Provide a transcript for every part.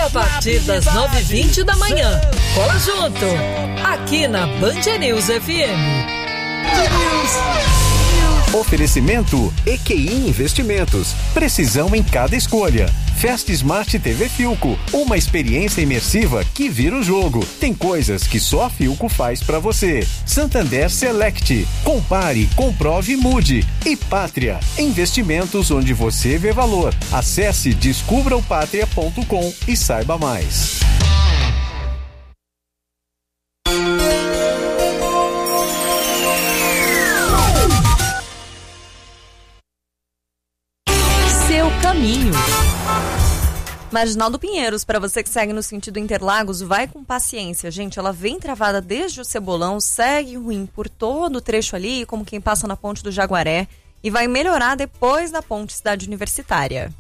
a partir das 9h20 da manhã. Cola junto, aqui na Band News FM. Oferecimento EQI Investimentos. Precisão em cada escolha. Fast Smart TV Philco. Uma experiência imersiva que vira o jogo. Tem coisas que só a Philco faz pra você. Santander Select. Compare, comprove e mude. E Pátria. Investimentos onde você vê valor. Acesse descubraopatria.com e saiba mais. Caminho. Marginal do Pinheiros, para você que segue no sentido Interlagos, vai com paciência, gente. Ela vem travada desde o Cebolão, segue ruim por todo o trecho ali, como quem passa na ponte do Jaguaré, e vai melhorar depois da ponte Cidade Universitária.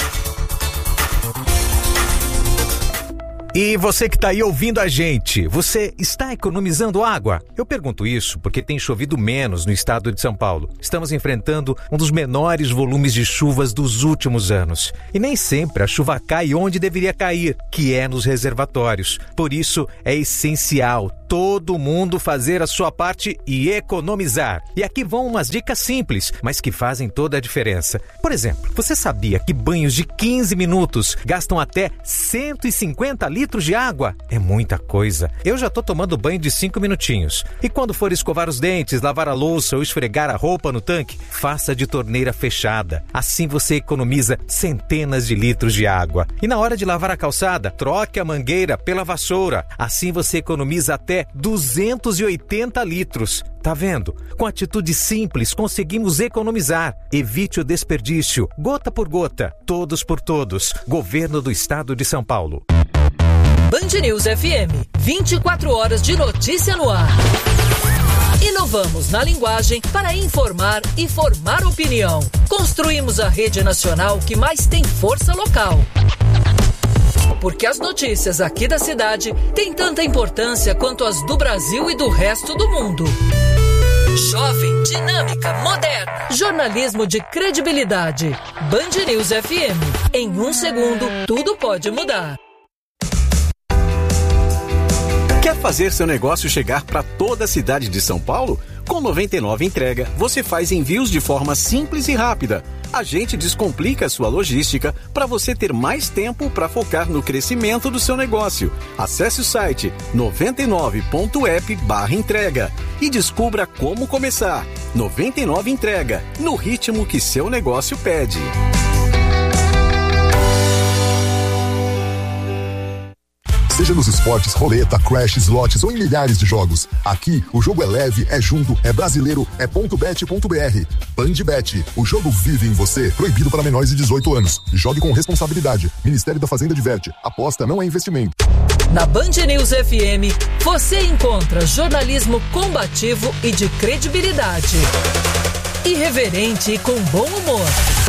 E você que está aí ouvindo a gente, você está economizando água? Eu pergunto isso porque tem chovido menos no estado de São Paulo. Estamos enfrentando um dos menores volumes de chuvas dos últimos anos. E nem sempre a chuva cai onde deveria cair, que é nos reservatórios. Por isso, é essencial todo mundo fazer a sua parte e economizar. E aqui vão umas dicas simples, mas que fazem toda a diferença. Por exemplo, você sabia que banhos de 15 minutos gastam até 150 litros de água? É muita coisa. Eu já tô tomando banho de 5 minutinhos. E quando for escovar os dentes, lavar a louça ou esfregar a roupa no tanque, faça de torneira fechada. Assim você economiza centenas de litros de água. E na hora de lavar a calçada, troque a mangueira pela vassoura. Assim você economiza até 280 litros. Tá vendo? Com atitude simples, conseguimos economizar. Evite o desperdício. Gota por gota. Todos por todos. Governo do Estado de São Paulo. Band News FM. 24 horas de notícia no ar. Inovamos na linguagem para informar e formar opinião. Construímos a rede nacional que mais tem força local. Porque as notícias aqui da cidade têm tanta importância quanto as do Brasil e do resto do mundo. Jovem, dinâmica, moderna. Jornalismo de credibilidade. Band News FM. Em 1 segundo, tudo pode mudar. Quer fazer seu negócio chegar para toda a cidade de São Paulo? Com 99 Entrega, você faz envios de forma simples e rápida. A gente descomplica a sua logística para você ter mais tempo para focar no crescimento do seu negócio. Acesse o site 99.app/entrega e descubra como começar. 99 Entrega, no ritmo que seu negócio pede. Seja nos esportes, roleta, crash, slots ou em milhares de jogos. Aqui, o jogo é leve, é junto, é brasileiro, é .bet.br. Bandbet, o jogo vive em você. Proibido para menores de 18 anos. Jogue com responsabilidade. Ministério da Fazenda diverte. Aposta não é investimento. Na Band News FM, você encontra jornalismo combativo e de credibilidade. Irreverente e com bom humor.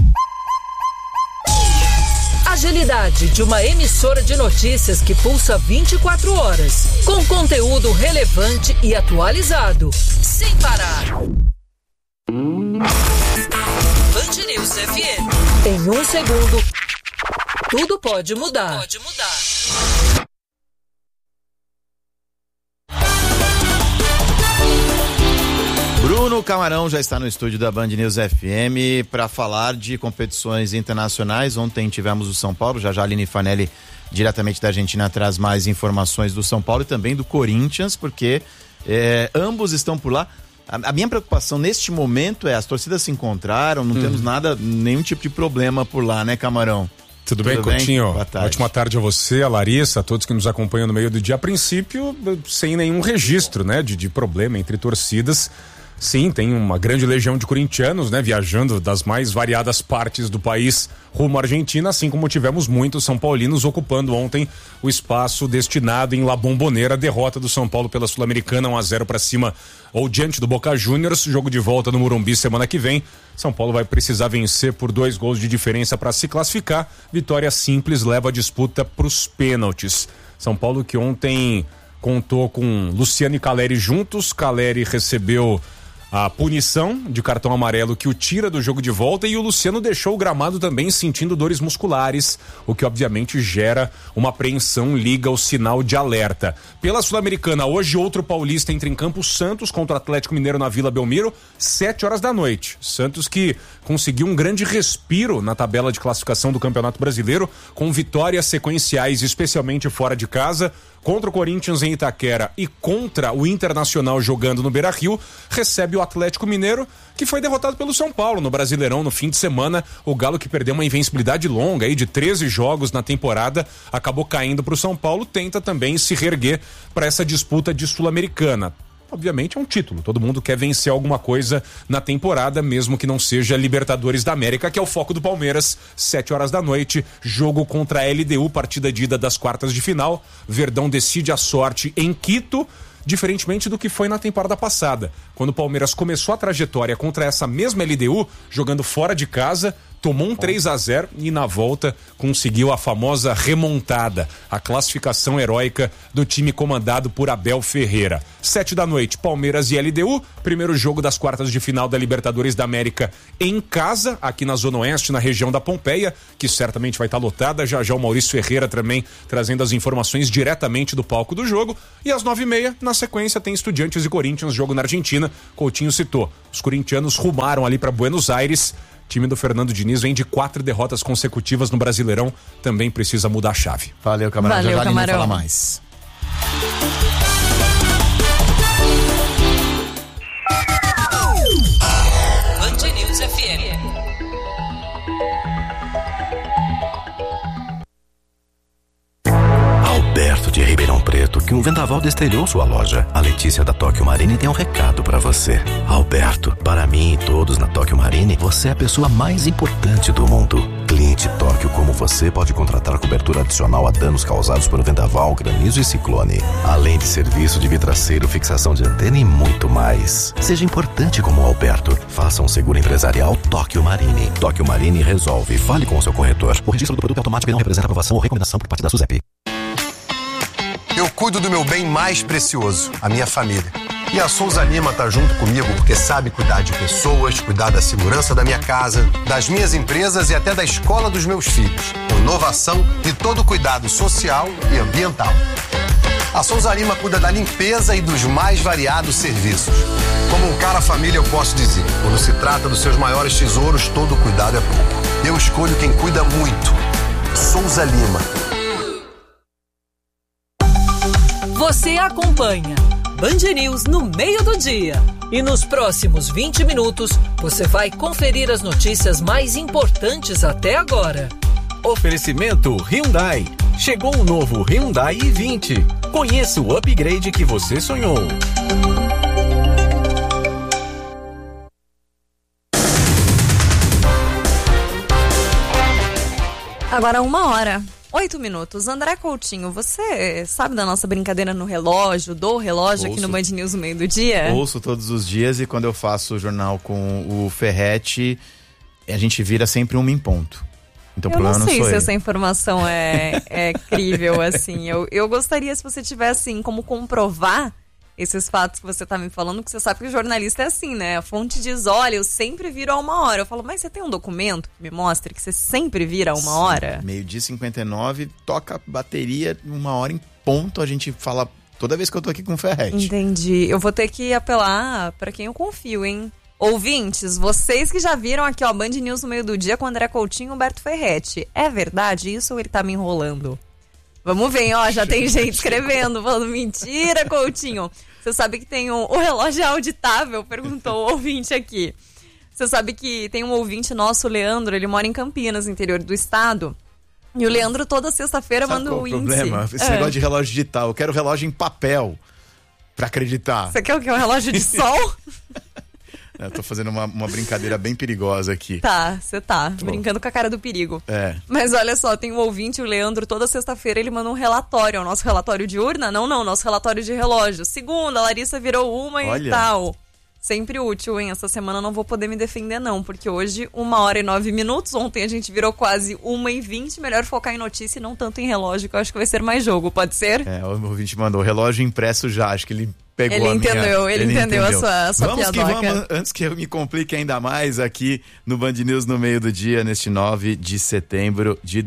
Agilidade de uma emissora de notícias que pulsa 24 horas, com conteúdo relevante e atualizado, sem parar. Band News FM. Em 1 segundo, tudo pode mudar. Bruno Camarão já está no estúdio da Band News FM para falar de competições internacionais. Ontem tivemos o São Paulo, já a Aline Fanelli, diretamente da Argentina, traz mais informações do São Paulo e também do Corinthians, porque ambos estão por lá. A minha preocupação neste momento é as torcidas se encontraram, não temos nenhum tipo de problema por lá, né, Camarão? Tudo bem, Coutinho? Ótima tarde a você, a Larissa, a todos que nos acompanham no meio do dia. A princípio, sem nenhum registro, né, de problema entre torcidas. Sim, tem uma grande legião de corintianos, né, viajando das mais variadas partes do país rumo à Argentina, assim como tivemos muitos são paulinos ocupando ontem o espaço destinado em La Bombonera, derrota do São Paulo pela Sul-Americana, 1-0 para cima ou diante do Boca Juniors, jogo de volta no Morumbi semana que vem. São Paulo vai precisar vencer por 2 gols de diferença para se classificar. Vitória simples leva a disputa para os pênaltis. São Paulo que ontem contou com Luciano e Caleri juntos. Caleri recebeu a punição de cartão amarelo que o tira do jogo de volta, e o Luciano deixou o gramado também sentindo dores musculares, o que obviamente gera uma apreensão, liga o sinal de alerta. Pela Sul-Americana, hoje outro paulista entra em campo, Santos contra o Atlético Mineiro na Vila Belmiro, 7h da noite. Santos que conseguiu um grande respiro na tabela de classificação do Campeonato Brasileiro, com vitórias sequenciais, especialmente fora de casa, contra o Corinthians em Itaquera e contra o Internacional jogando no Beira-Rio, recebe o Atlético Mineiro, que foi derrotado pelo São Paulo no Brasileirão no fim de semana. O Galo, que perdeu uma invencibilidade longa aí de 13 jogos na temporada, acabou caindo para o São Paulo, tenta também se reerguer para essa disputa de Sul-Americana. Obviamente é um título, todo mundo quer vencer alguma coisa na temporada, mesmo que não seja Libertadores da América, que é o foco do Palmeiras. 7h da noite, jogo contra a LDU, partida de ida das quartas de final. Verdão decide a sorte em Quito, diferentemente do que foi na temporada passada, quando o Palmeiras começou a trajetória contra essa mesma LDU, jogando fora de casa, tomou um 3-0 e na volta conseguiu a famosa remontada, a classificação heróica do time comandado por Abel Ferreira. 7 da noite, Palmeiras e LDU, primeiro jogo das quartas de final da Libertadores da América em casa, aqui na Zona Oeste, na região da Pompeia, que certamente vai estar lotada. Já já o Maurício Ferreira também trazendo as informações diretamente do palco do jogo. E às 9h30, na sequência, tem Estudiantes e Corinthians, jogo na Argentina. Coutinho citou, os corintianos rumaram ali para Buenos Aires. O time do Fernando Diniz vem de 4 derrotas consecutivas no Brasileirão, também precisa mudar a chave. Valeu, Camarão. Valeu, já Camarão. Fala mais. Band News FM. Alberto de Ribeirão Preto, que um vendaval destelhou sua loja. A Letícia da Tóquio Marine tem um recado pra você. Alberto, para mim e todos na Tóquio Marine, você é a pessoa mais importante do mundo. Cliente Tóquio como você pode contratar cobertura adicional a danos causados por vendaval, granizo e ciclone. Além de serviço de vidraceiro, fixação de antena e muito mais. Seja importante como o Alberto. Faça um seguro empresarial Tóquio Marine. Tóquio Marine resolve. Fale com o seu corretor. O registro do produto é automático e não representa aprovação ou recomendação por parte da SUSEP. Eu cuido do meu bem mais precioso, a minha família. E a Souza Lima tá junto comigo porque sabe cuidar de pessoas, cuidar da segurança da minha casa, das minhas empresas e até da escola dos meus filhos. Com inovação e todo cuidado social e ambiental. A Souza Lima cuida da limpeza e dos mais variados serviços. Como um cara família, eu posso dizer, quando se trata dos seus maiores tesouros, todo cuidado é pouco. Eu escolho quem cuida muito. Souza Lima. Você acompanha Band News no meio do dia. E nos próximos 20 minutos, você vai conferir as notícias mais importantes até agora. Oferecimento Hyundai. Chegou o novo Hyundai i20. Conheça o upgrade que você sonhou. Agora 1h08. André Coutinho, você sabe da nossa brincadeira no relógio, do relógio aqui no Band News no meio do dia? Ouço todos os dias, e quando eu faço o jornal com o Ferretti, a gente vira sempre 1 em ponto. Então, eu não sei se ele. essa informação é crível, assim. Eu gostaria, se você tivesse, assim, como comprovar esses fatos que você tá me falando, que você sabe que o jornalista é assim, né? A fonte diz, olha, eu sempre viro a 1h. Eu falo, mas você tem um documento que me mostre que você sempre vira a 1h? 12h59, toca a bateria 1h em ponto, a gente fala toda vez que eu tô aqui com o Ferretti. Entendi. Eu vou ter que apelar pra quem eu confio, hein? Ouvintes, vocês que já viram aqui, ó, Band News no meio do dia com André Coutinho e Humberto Ferretti. É verdade isso ou ele tá me enrolando? Vamos ver, ó, já tem gente escrevendo, falando mentira, Coutinho. Você sabe que tem o relógio auditável, perguntou o ouvinte aqui. Você sabe que tem um ouvinte nosso, o Leandro, ele mora em Campinas, interior do estado. E o Leandro toda sexta-feira manda o índice. Problema? Esse negócio de relógio digital, eu quero relógio em papel pra acreditar. Você quer o quê? Um relógio de sol? Eu tô fazendo uma brincadeira bem perigosa aqui. Tá, você tá brincando com a cara do perigo. É. Mas olha só, tem um ouvinte, o Leandro, toda sexta-feira ele manda um relatório. É o nosso relatório de urna? Não, nosso relatório de relógio. Segunda, a Larissa virou 1 Olha. E tal. Sempre útil, hein? Essa semana eu não vou poder me defender, não, porque hoje 1h09. Ontem a gente virou quase 1h20. Melhor focar em notícia e não tanto em relógio, que eu acho que vai ser mais jogo, pode ser? O ouvinte mandou relógio impresso já, acho que ele pegou ele entendeu a sua vamos piadoca. Que vamos, antes que eu me complique ainda mais aqui no Band News no meio do dia, neste 9 de setembro de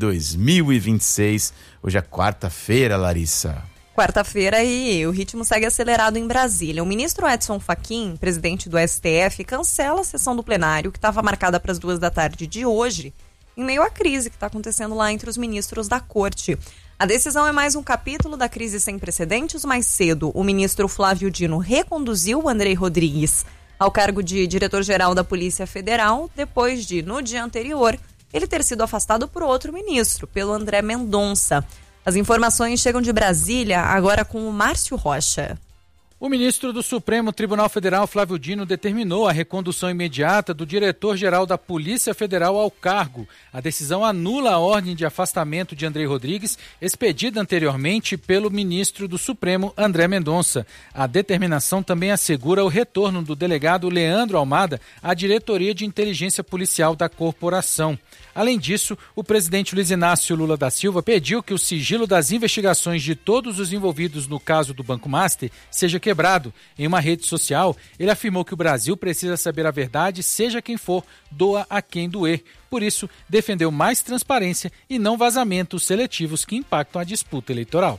2026. Hoje é quarta-feira, Larissa. Quarta-feira e o ritmo segue acelerado em Brasília. O ministro Edson Fachin, presidente do STF, cancela a sessão do plenário que estava marcada para as 14h de hoje, em meio à crise que está acontecendo lá entre os ministros da corte. A decisão é mais um capítulo da crise sem precedentes. Mais cedo, o ministro Flávio Dino reconduziu o André Rodrigues ao cargo de diretor-geral da Polícia Federal, depois de, no dia anterior, ele ter sido afastado por outro ministro, pelo André Mendonça. As informações chegam de Brasília, agora com o Márcio Rocha. O ministro do Supremo Tribunal Federal, Flávio Dino, determinou a recondução imediata do diretor-geral da Polícia Federal ao cargo. A decisão anula a ordem de afastamento de André Rodrigues, expedida anteriormente pelo ministro do Supremo, André Mendonça. A determinação também assegura o retorno do delegado Leandro Almada à diretoria de inteligência policial da corporação. Além disso, o presidente Luiz Inácio Lula da Silva pediu que o sigilo das investigações de todos os envolvidos no caso do Banco Master seja quebrado. Em uma rede social, ele afirmou que o Brasil precisa saber a verdade, seja quem for, doa a quem doer. Por isso, defendeu mais transparência e não vazamentos seletivos que impactam a disputa eleitoral.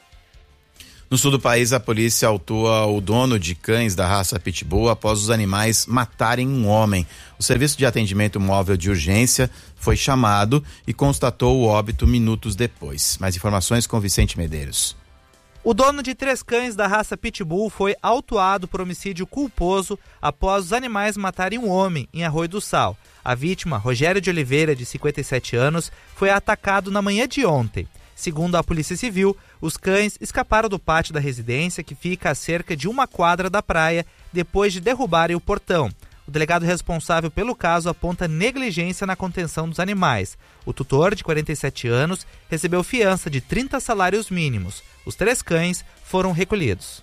No sul do país, a polícia autua o dono de cães da raça Pitbull após os animais matarem um homem. O serviço de atendimento móvel de urgência foi chamado e constatou o óbito minutos depois. Mais informações com Vicente Medeiros. O dono de 3 cães da raça Pitbull foi autuado por homicídio culposo após os animais matarem um homem em Arroio do Sal. A vítima, Rogério de Oliveira, de 57 anos, foi atacado na manhã de ontem. Segundo a Polícia Civil, os cães escaparam do pátio da residência, que fica a cerca de 1 quadra da praia, depois de derrubarem o portão. O delegado responsável pelo caso aponta negligência na contenção dos animais. O tutor, de 47 anos, recebeu fiança de 30 salários mínimos. Os 3 cães foram recolhidos.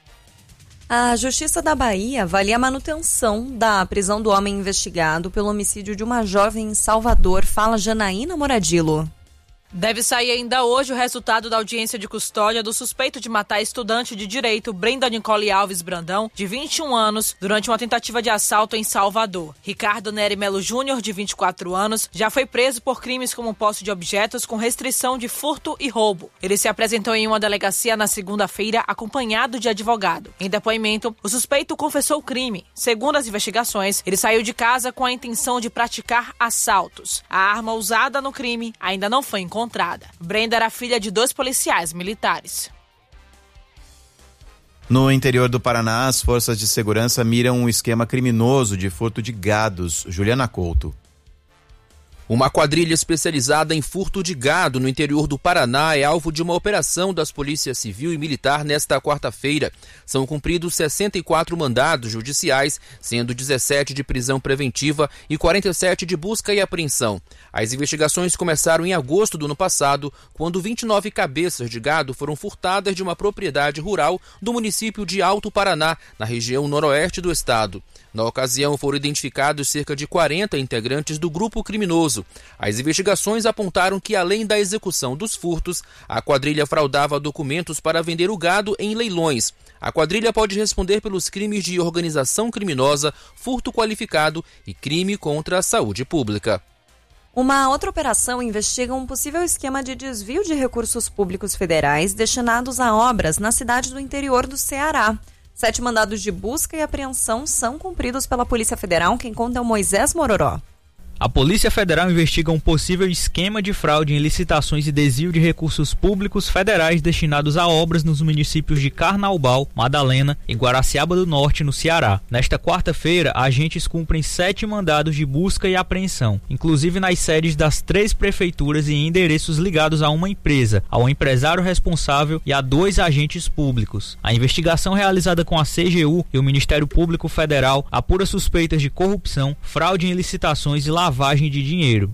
A Justiça da Bahia avalia a manutenção da prisão do homem investigado pelo homicídio de uma jovem em Salvador. Fala Janaína Moradilo. Deve sair ainda hoje o resultado da audiência de custódia do suspeito de matar a estudante de direito Brenda Nicole Alves Brandão, de 21 anos, durante uma tentativa de assalto em Salvador. Ricardo Nery Melo Júnior, de 24 anos, já foi preso por crimes como posse de objetos com restrição de furto e roubo. Ele se apresentou em uma delegacia na segunda-feira acompanhado de advogado. Em depoimento, o suspeito confessou o crime. Segundo as investigações, ele saiu de casa com a intenção de praticar assaltos. A arma usada no crime ainda não foi encontrada. Brenda era filha de 2 policiais militares. No interior do Paraná, as forças de segurança miram um esquema criminoso de furto de gados. Juliana Couto. Uma quadrilha especializada em furto de gado no interior do Paraná é alvo de uma operação das polícias civil e militar nesta quarta-feira. São cumpridos 64 mandados judiciais, sendo 17 de prisão preventiva e 47 de busca e apreensão. As investigações começaram em agosto do ano passado, quando 29 cabeças de gado foram furtadas de uma propriedade rural do município de Alto Paraná, na região noroeste do estado. Na ocasião, foram identificados cerca de 40 integrantes do grupo criminoso. As investigações apontaram que, além da execução dos furtos, a quadrilha fraudava documentos para vender o gado em leilões. A quadrilha pode responder pelos crimes de organização criminosa, furto qualificado e crime contra a saúde pública. Uma outra operação investiga um possível esquema de desvio de recursos públicos federais destinados a obras na cidade do interior do Ceará. 7 mandados de busca e apreensão são cumpridos pela Polícia Federal. Quem conta é o Moisés Mororó. A Polícia Federal investiga um possível esquema de fraude em licitações e desvio de recursos públicos federais destinados a obras nos municípios de Carnaubal, Madalena e Guaraciaba do Norte, no Ceará. Nesta quarta-feira, agentes cumprem 7 mandados de busca e apreensão, inclusive nas sedes das 3 prefeituras e em endereços ligados a uma empresa, ao empresário responsável e a 2 agentes públicos. A investigação realizada com a CGU e o Ministério Público Federal apura suspeitas de corrupção, fraude em licitações e lavagem de dinheiro.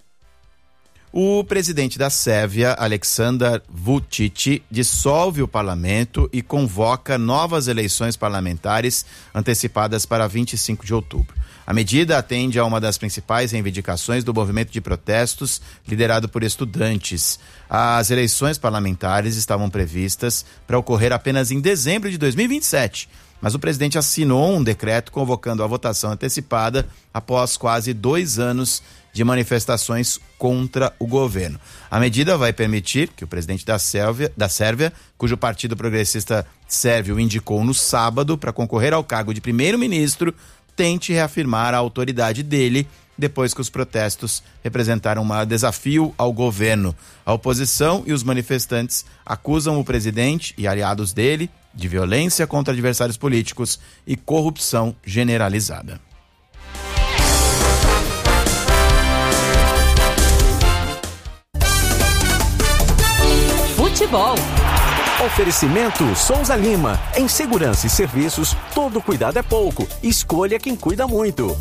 O presidente da Sérvia, Aleksandar Vučić, dissolve o parlamento e convoca novas eleições parlamentares antecipadas para 25 de outubro. A medida atende a uma das principais reivindicações do movimento de protestos liderado por estudantes. As eleições parlamentares estavam previstas para ocorrer apenas em dezembro de 2027. mas o presidente assinou um decreto convocando a votação antecipada após quase 2 anos de manifestações contra o governo. A medida vai permitir que o presidente da Sérvia, cujo partido progressista sérvio indicou no sábado para concorrer ao cargo de primeiro-ministro, tente reafirmar a autoridade dele depois que os protestos representaram um desafio ao governo. A oposição e os manifestantes acusam o presidente e aliados dele de violência contra adversários políticos e corrupção generalizada. Futebol. Oferecimento Souza Lima. Em segurança e serviços, todo cuidado é pouco. Escolha quem cuida muito.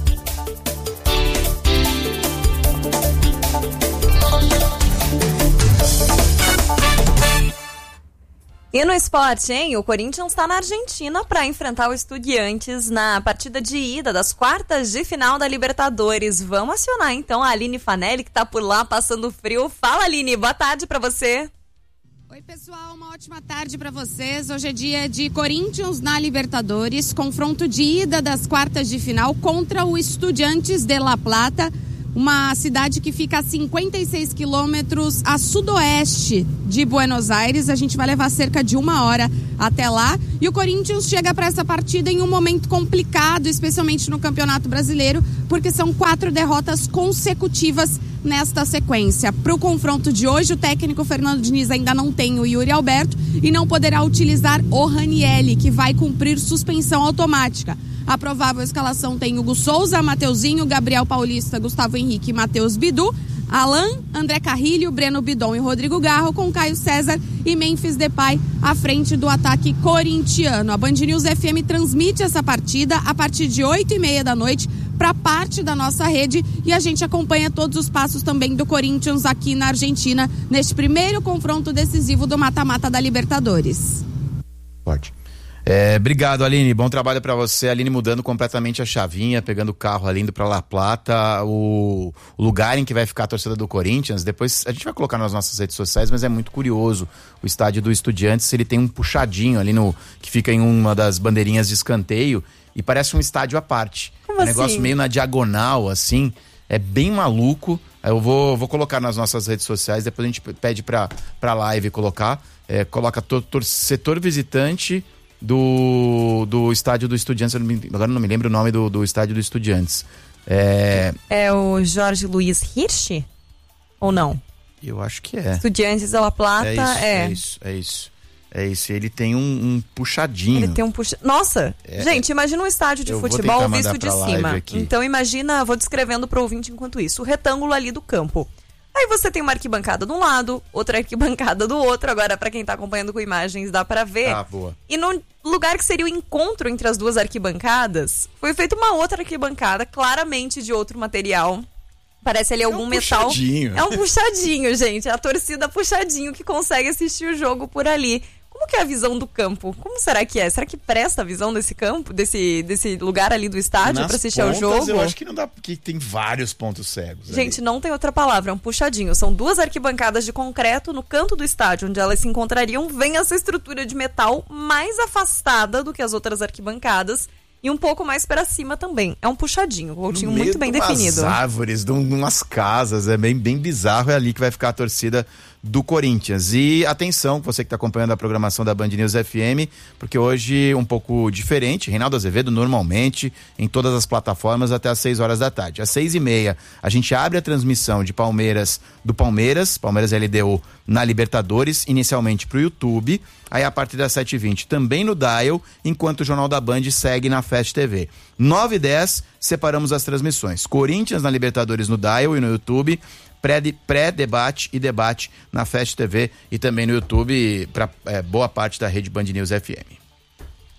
E no esporte, hein? O Corinthians está na Argentina para enfrentar o Estudiantes na partida de ida das quartas de final da Libertadores. Vamos acionar então a Aline Fanelli, que está por lá passando frio. Fala, Aline, boa tarde para você. Oi, pessoal, uma ótima tarde para vocês. Hoje é dia de Corinthians na Libertadores, confronto de ida das quartas de final contra o Estudiantes de La Plata, uma cidade que fica a 56 quilômetros a sudoeste de Buenos Aires. A gente vai levar cerca de 1 hora até lá. E o Corinthians chega para essa partida em um momento complicado, especialmente no Campeonato Brasileiro, porque são 4 derrotas consecutivas nesta sequência. Para o confronto de hoje, o técnico Fernando Diniz ainda não tem o Yuri Alberto e não poderá utilizar o Ranieri, que vai cumprir suspensão automática. A provável escalação tem Hugo Souza, Mateuzinho, Gabriel Paulista, Gustavo Henrique e Matheus Bidu, Alan, André Carrilho, Breno Bidon e Rodrigo Garro, com Caio César e Memphis Depay à frente do ataque corintiano. A Band News FM transmite essa partida a partir de 8h30 da noite para parte da nossa rede e a gente acompanha todos os passos também do Corinthians aqui na Argentina neste primeiro confronto decisivo do mata-mata da Libertadores. Pode. Obrigado, Aline, bom trabalho para você. Aline mudando completamente a chavinha, pegando o carro ali indo para La Plata, o lugar em que vai ficar a torcida do Corinthians. Depois a gente vai colocar nas nossas redes sociais, mas é muito curioso o estádio do Estudiantes. Ele tem um puxadinho ali que fica em uma das bandeirinhas de escanteio e parece um estádio à parte. Como um negócio meio na diagonal, assim, é bem maluco. Eu vou colocar nas nossas redes sociais, depois a gente pede pra live colocar. Coloca setor visitante do estádio do Estudiantes. Agora não me lembro o nome do estádio do Estudiantes. É o Jorge Luiz Hirsch? Ou não? Eu acho que é. Estudiantes de La Plata, É isso. Ele tem um puxadinho. Ele tem um Nossa, gente, imagina um estádio de futebol visto de cima. Então imagina, vou descrevendo pro ouvinte enquanto isso, o retângulo ali do campo. Aí você tem uma arquibancada de um lado, outra arquibancada do outro. Agora, pra quem tá acompanhando com imagens, dá pra ver. Ah, boa. E no lugar que seria o encontro entre as duas arquibancadas, foi feita uma outra arquibancada, claramente de outro material. Parece ali algum metal. Puxadinho. É um puxadinho, gente. É a torcida puxadinho que consegue assistir o jogo por ali. Como que é a visão do campo? Como será que é? Será que presta a visão desse campo, desse lugar ali do estádio para assistir ao jogo? Eu acho que não dá, porque tem vários pontos cegos. Gente, não tem outra palavra, é um puxadinho. São 2 arquibancadas de concreto no canto do estádio, onde elas se encontrariam. Vem essa estrutura de metal mais afastada do que as outras arquibancadas e um pouco mais para cima também. É um puxadinho, Coutinho, muito bem definido. Umas árvores, de umas casas, é bem bizarro. É ali que vai ficar a torcida do Corinthians. E atenção, você que está acompanhando a programação da Band News FM, porque hoje um pouco diferente. Reinaldo Azevedo, normalmente, em todas as plataformas, até às 6 horas da tarde. Às 6h30, a gente abre a transmissão de Palmeiras LDU na Libertadores, inicialmente para o YouTube. Aí a partir das 7h20 também no Dial, enquanto o Jornal da Band segue na Fast TV. 9h10, separamos as transmissões. Corinthians na Libertadores no Dial e no YouTube, pré-debate e debate na Fast TV e também no YouTube para boa parte da rede Band News FM.